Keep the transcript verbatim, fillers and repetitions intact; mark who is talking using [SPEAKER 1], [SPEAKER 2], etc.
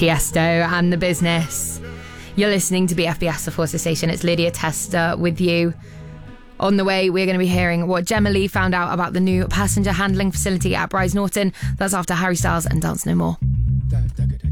[SPEAKER 1] Tiesto and The Business. You're listening to B F B S, the Forces Station. It's Lydia Tester with you. On the way, we're going to be hearing what Gemma Lee found out about the new passenger handling facility at Bryce Norton. That's after Harry Styles and Dance No More.